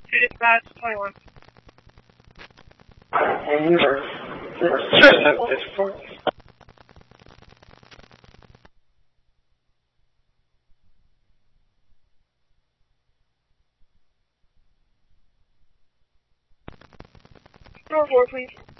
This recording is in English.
Dispatch 21. And you were certain of this for me. Door 4, please.